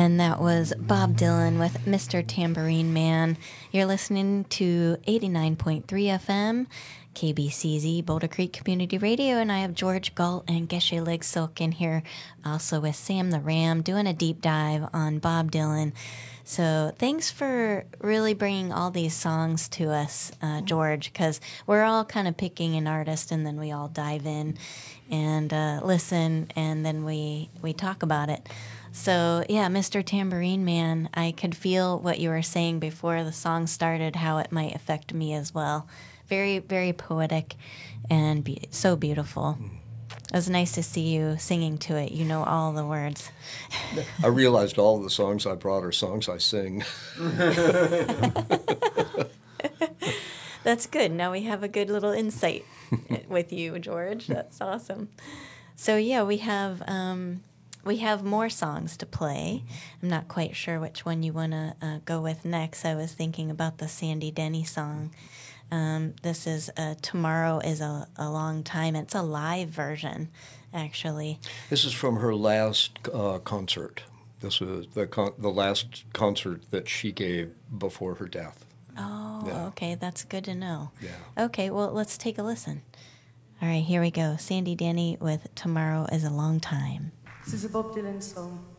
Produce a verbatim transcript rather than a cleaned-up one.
And that was Bob Dylan with Mister Tambourine Man. You're listening to eighty-nine point three F M, K B C Z, Boulder Creek Community Radio, and I have George Galt and Geshe Leg Silk in here, also with Sam the Ram, doing a deep dive on Bob Dylan. So thanks for really bringing all these songs to us, uh, George, because we're all kind of picking an artist, and then we all dive in and uh, listen, and then we, we talk about it. So, yeah, Mister Tambourine Man, I could feel what you were saying before the song started, how it might affect me as well. Very, very poetic and be- so beautiful. It was nice to see you singing to it. You know all the words. I realized all the songs I brought are songs I sing. That's good. Now we have a good little insight with you, George. That's awesome. So, yeah, we have... Um, We have more songs to play. I'm not quite sure which one you want to uh, go with next. I was thinking about the Sandy Denny song. Um, this is uh, Tomorrow is a, a Long Time. It's a live version, actually. This is from her last uh, concert. This was the con- the last concert that she gave before her death. Oh, Yeah. okay. That's good to know. Yeah. Okay, well, let's take a listen. All right, here we go. Sandy Denny with Tomorrow is a Long Time. This is a Bob Dylan song.